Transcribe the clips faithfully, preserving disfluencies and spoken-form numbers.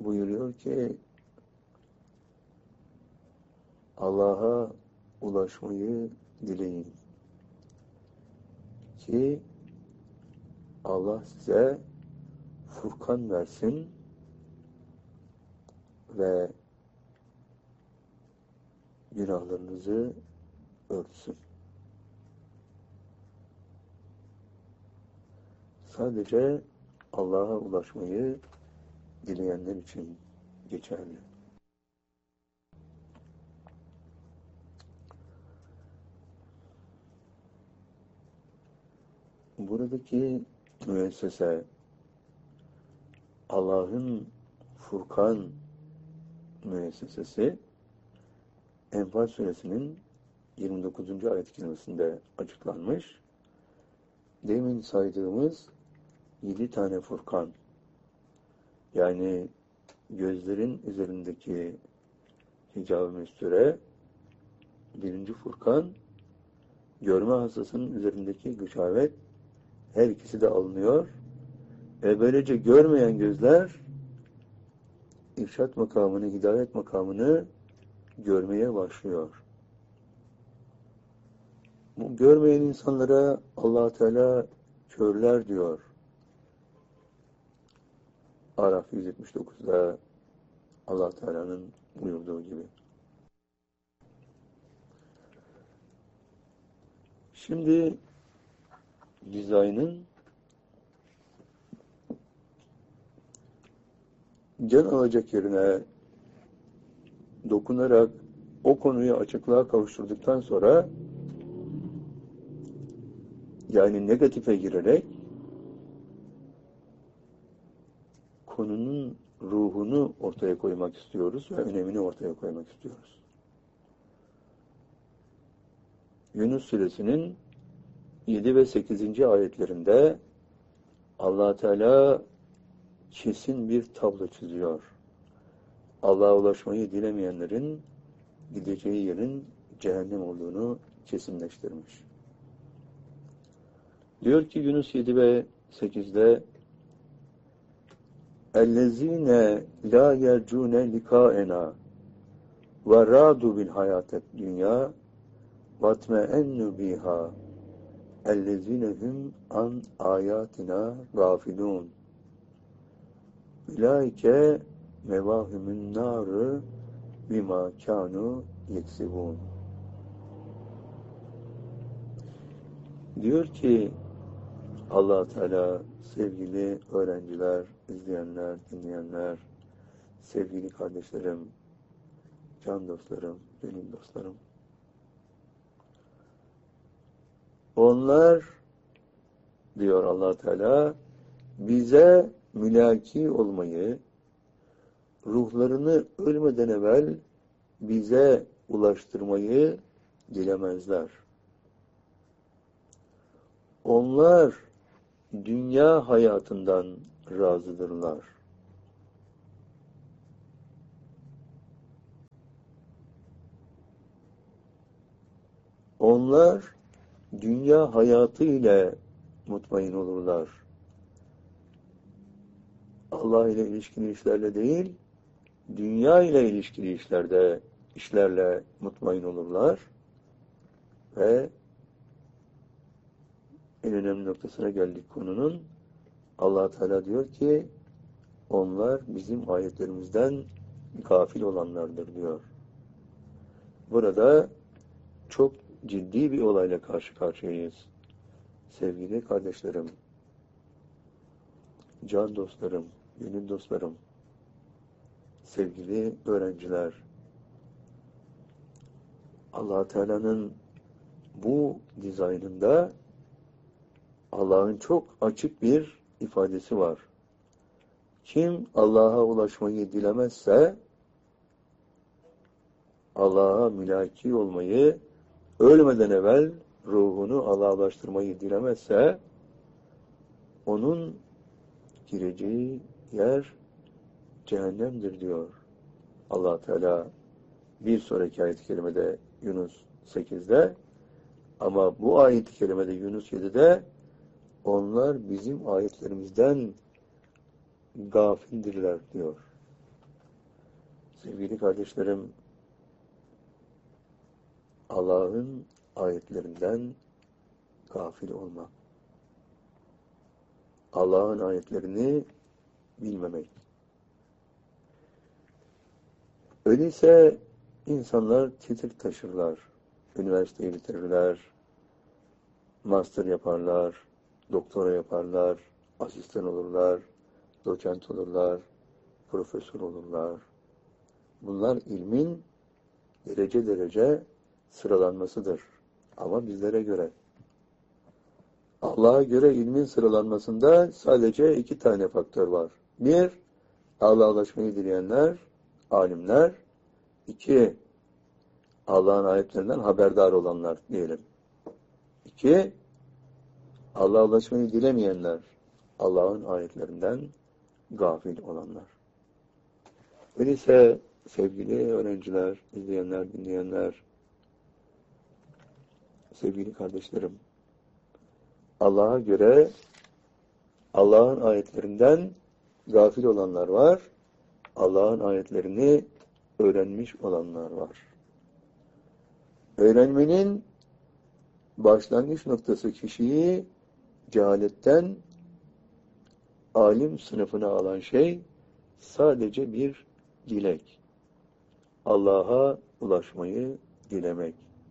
buyuruyor ki Allah'a ulaşmayı dileyin ki Allah size Furkan versin ve günahlarınızı örtsün. Sadece Allah'a ulaşmayı dileyenler için geçerli. Buradaki müessese Allah'ın Furkan müessesesi Enfal suresinin yirmi dokuzuncu ayet-i kerimesinde açıklanmış. Demin saydığımız yedi tane Furkan, yani gözlerin üzerindeki hicab-ı müstüre, birinci Furkan, görme hastasının üzerindeki gışavet, her ikisi de alınıyor ve böylece görmeyen gözler irşat makamını, hidayet makamını görmeye başlıyor. Bu görmeyen insanlara Allah Teala körler diyor. Araf yüz yetmiş dokuzda Allah Teala'nın buyurduğu gibi. Şimdi dizaynın can alacak yerine dokunarak o konuyu açıklığa kavuşturduktan sonra, yani negatife girerek konunun ruhunu ortaya koymak istiyoruz ve önemini ortaya koymak istiyoruz. Yunus suresinin yedi ve sekizinci ayetlerinde Allah Teala kesin bir tablo çiziyor. Allah'a ulaşmayı dilemeyenlerin gideceği yerin cehennem olduğunu kesinleştirmiş. Diyor ki Yunus yedi ve sekizde اَلَّذ۪ينَ لَا يَرْجُونَ لِقَاءَنَا وَرَادُوا بِالْحَيَاةِ الدُّنْيَا وَاتْمَأَنُّوا بِهَا اَلَّذ۪ينَ هُمْ عَنْ آيَاتِنَا غَافِلُونَ اُولَٰئِكَ مَوَاهُمُ النَّارِ بِمَا كَانُوا يَكْسِبُونَ. Diyor ki Allah Teala, sevgili öğrenciler, izleyenler, dinleyenler, sevgili kardeşlerim, can dostlarım, gönül dostlarım. Onlar, diyor Allah Teala, bize mülaki olmayı, ruhlarını ölmeden evvel bize ulaştırmayı dilemezler. Onlar dünya hayatından razıdırlar. Onlar dünya hayatı ile mutmain olurlar. Allah ile ilişkili işlerle değil, dünya ile ilişkili işlerde, işlerle mutmain olurlar ve en önemli noktasına geldik konunun. Allah Teala diyor ki onlar bizim ayetlerimizden gafil olanlardır diyor. Burada çok ciddi bir olayla karşı karşıyayız. Sevgili kardeşlerim, can dostlarım, gönül dostlarım, sevgili öğrenciler, Allah Teala'nın bu dizaynında Allah'ın çok açık bir ifadesi var. Kim Allah'a ulaşmayı dilemezse, Allah'a mülaki olmayı, ölmeden evvel ruhunu Allah'a ulaştırmayı dilemezse, onun gireceği yer cehennemdir diyor Allah Teala bir sonraki ayet-i kerimede Yunus sekizde, ama bu ayet-i kerimede Yunus yedide onlar bizim ayetlerimizden gafildirler diyor. Sevgili kardeşlerim, Allah'ın ayetlerinden gafil olmak. Allah'ın ayetlerini bilmemek. Öyleyse insanlar titir taşırlar. Üniversiteyi bitirirler, master yaparlar, doktora yaparlar, asistan olurlar, doçent olurlar, profesör olurlar. Bunlar ilmin derece derece sıralanmasıdır. Ama bizlere göre. Allah'a göre ilmin sıralanmasında sadece iki tane faktör var. Bir, Allah'a ulaşmayı dileyenler, alimler. İki, Allah'ın ayetlerinden haberdar olanlar diyelim. İki, Allah'a ulaşmayı dilemeyenler, Allah'ın ayetlerinden gafil olanlar. Öyleyse sevgili öğrenciler, izleyenler, dinleyenler, sevgili kardeşlerim, Allah'a göre Allah'ın ayetlerinden gafil olanlar var, Allah'ın ayetlerini öğrenmiş olanlar var. Öğrenmenin başlangıç noktası kişiyi cehaletten alim sınıfına alan şey sadece bir dilek. Allah'a ulaşmayı dilemek.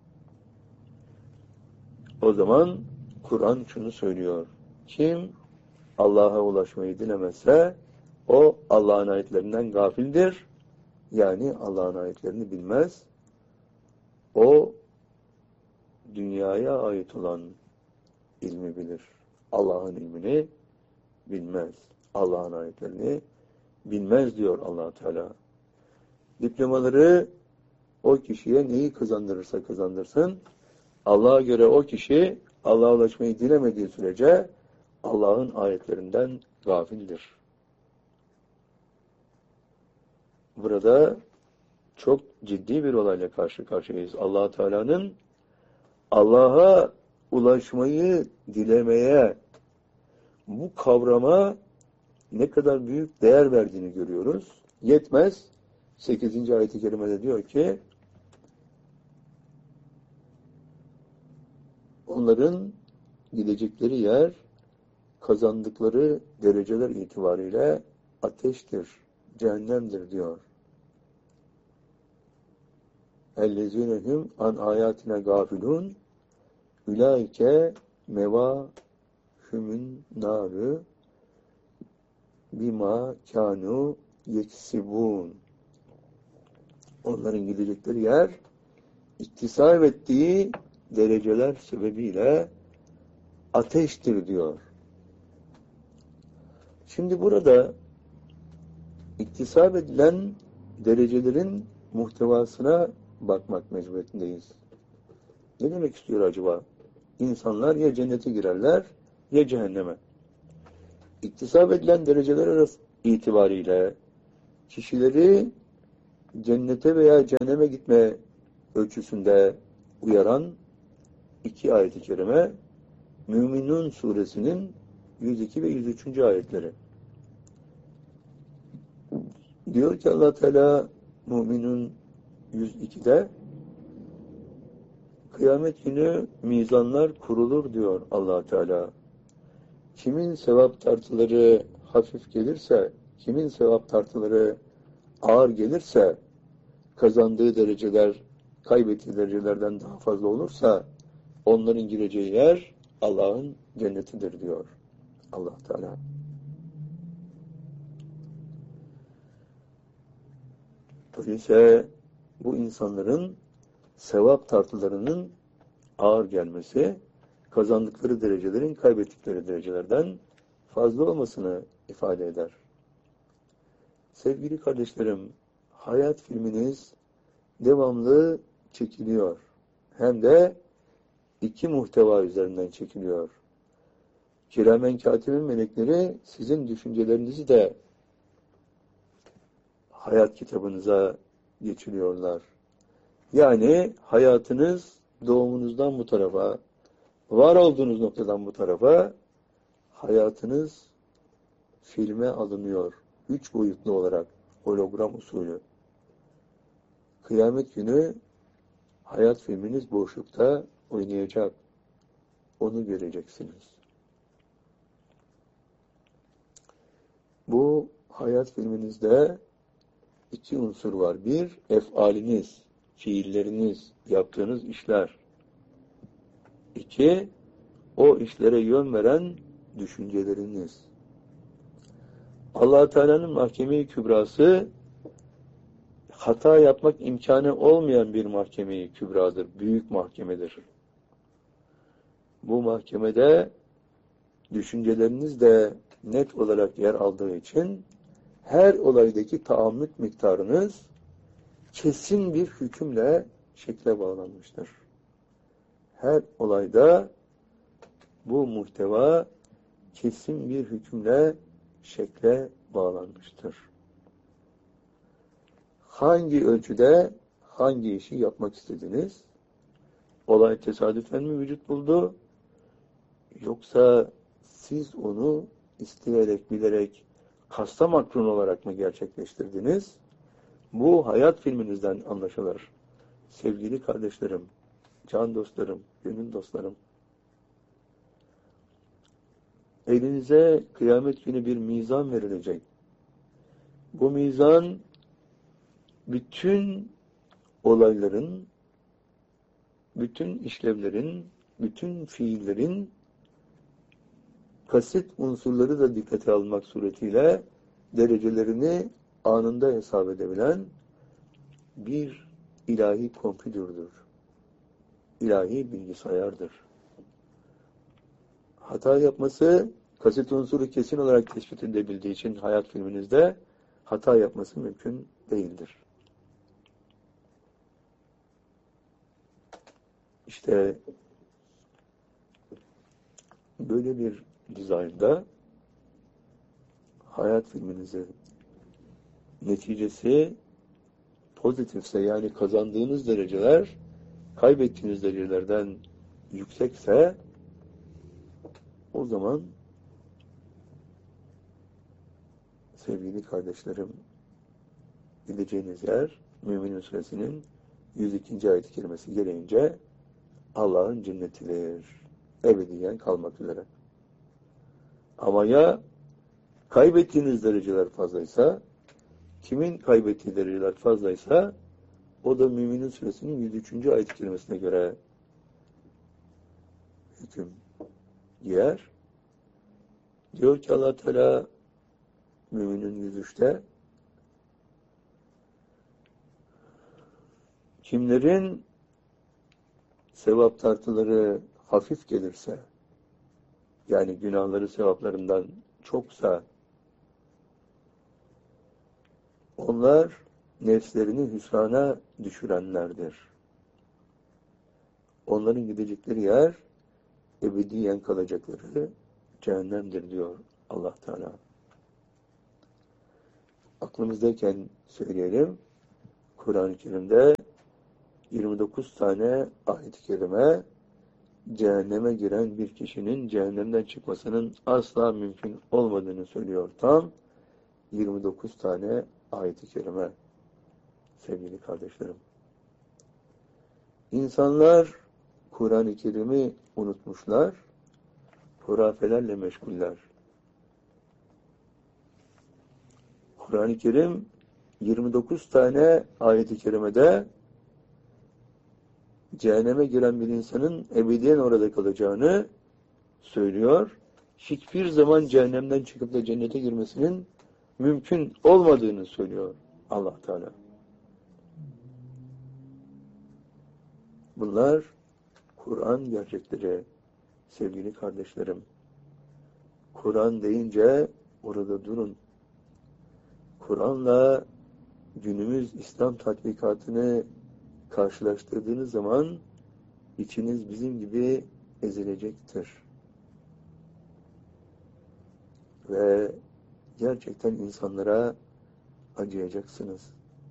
O zaman Kur'an şunu söylüyor. Kim Allah'a ulaşmayı dilemezse o Allah'ın ayetlerinden gafildir. Yani Allah'ın ayetlerini bilmez. O dünyaya ait olan ilmi bilir. Allah'ın ilmini bilmez. Allah'ın ayetlerini bilmez diyor Allah Teala. Diplomaları o kişiye neyi kazandırırsa kazandırsın, Allah'a göre o kişi Allah'a ulaşmayı dilemediği sürece Allah'ın ayetlerinden gafildir. Burada çok ciddi bir olayla karşı karşıyayız. Allah Teala'nın Allah'a ulaşmayı dilemeye, bu kavrama ne kadar büyük değer verdiğini görüyoruz. Yetmez. sekizinci ayet-i kerimede diyor ki onların gidecekleri yer kazandıkları dereceler itibariyle ateştir, cehennemdir diyor. اَلَّذِينَهُمْ an ayatina gafilun ulaike mevâhümün nârı bima kânû yeksibûn. Onların gidecekleri yer iktisap ettiği dereceler sebebiyle ateştir diyor. Şimdi burada iktisap edilen derecelerin muhtevasına bakmak mecburiyetindeyiz. Ne demek istiyor acaba? İnsanlar ya cennete girerler ya cehenneme. İktisap edilen dereceler arası itibariyle kişileri cennete veya cehenneme gitme ölçüsünde uyaran iki ayet-i kerime Müminun suresinin yüz iki ve yüz üçüncü ayetleri. Diyor ki Allah Teala Müminun yüz ikide kıyamet günü mizanlar kurulur diyor Allah Teala. Kimin sevap tartıları hafif gelirse, kimin sevap tartıları ağır gelirse, kazandığı dereceler, kaybettiği derecelerden daha fazla olursa, onların gireceği yer Allah'ın cennetidir diyor Allah Teala. Öyleyse bu insanların sevap tartılarının ağır gelmesi, kazandıkları derecelerin kaybettikleri derecelerden fazla olmasını ifade eder. Sevgili kardeşlerim, hayat filminiz devamlı çekiliyor. Hem de iki muhteva üzerinden çekiliyor. Kiramen katibin melekleri sizin düşüncelerinizi de hayat kitabınıza geçiriyorlar. Yani hayatınız doğumunuzdan bu tarafa, var olduğunuz noktadan bu tarafa hayatınız filme alınıyor. Üç boyutlu olarak, hologram usulü. kıyamet günü hayat filminiz boşlukta oynayacak. Onu göreceksiniz. Bu hayat filminizde iki unsur var. Bir, efaliniz, fiilleriniz, yaptığınız işler. İki, o işlere yön veren düşünceleriniz. Allah Teala'nın mahkeme-i kübrası hata yapmak imkanı olmayan bir mahkeme-i kübradır. Büyük mahkemedir. Bu mahkemede düşünceleriniz de net olarak yer aldığı için her olaydaki taammül miktarınız kesin bir hükümle şekle bağlanmıştır. Her olayda bu muhteva kesin bir hükümle şekle bağlanmıştır. Hangi ölçüde hangi işi yapmak istediniz? Olay tesadüfen mi vücut buldu? Yoksa siz onu isteyerek, bilerek, kasta makrun olarak mı gerçekleştirdiniz? Bu hayat filminizden anlaşılır. Sevgili kardeşlerim, can dostlarım, gönül dostlarım. Elinize kıyamet günü bir mizan verilecek. Bu mizan bütün olayların, bütün işlevlerin, bütün fiillerin kasıt unsurları da dikkate almak suretiyle derecelerini anında hesap edebilen bir ilahi kompütürdür. İlahi bilgisayardır. Hata yapması, kasıt unsuru kesin olarak tespit edilebildiği için hayat filminizde hata yapması mümkün değildir. İşte böyle bir dizaynda hayat filminizin neticesi pozitifse, yani kazandığınız dereceler kaybettiğiniz derecelerden yüksekse, o zaman sevgili kardeşlerim, gideceğiniz yer Müminun Suresinin yüz ikinci ayet-i kerimesi gereğince Allah'ın cennetidir. Ebediyen kalmak üzere. Ama ya kaybettiğiniz dereceler fazlaysa, kimin kaybettiği dereceler fazlaysa, o da Müminun Suresinin yüz üçüncü ayet-i kerimesine göre hüküm giyer. Diyor ki Allah Teala Müminun yüz üçte, kimlerin sevap tartıları hafif gelirse, yani günahları sevaplarından çoksa, onlar nefslerini hüsrana düşürenlerdir. Onların gidecekleri yer ebediyen kalacakları cehennemdir diyor Allah Teala. Aklımızdayken söyleyelim. Kur'an-ı Kerim'de yirmi dokuz tane ayet-i kerime cehenneme giren bir kişinin cehennemden çıkmasının asla mümkün olmadığını söylüyor. Tam yirmi dokuz tane ayet-i kerime sevgili kardeşlerim. İnsanlar Kur'an-ı Kerim'i unutmuşlar, hurafelerle meşguller. Kur'an-ı Kerim yirmi dokuz tane ayet-i kerimede cehenneme giren bir insanın ebediyen orada kalacağını söylüyor. Hiçbir zaman cehennemden çıkıp da cennete girmesinin mümkün olmadığını söylüyor Allah Teala. Bunlar Kur'an gerçekleri sevgili kardeşlerim. Kur'an deyince orada durun. Kur'an'la günümüz İslam tatbikatını karşılaştırdığınız zaman içiniz bizim gibi ezilecektir. Ve gerçekten insanlara acıyacaksınız.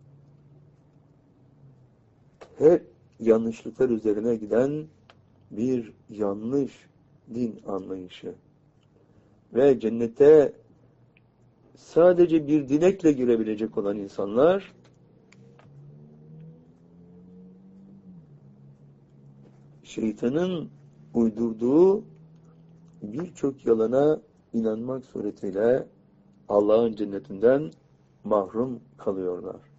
Hep yanlışlıklar üzerine giden bir yanlış din anlayışı. Ve cennete sadece bir dilekle girebilecek olan insanlar şeytanın uydurduğu birçok yalana inanmak suretiyle Allah'ın cennetinden mahrum kalıyorlar.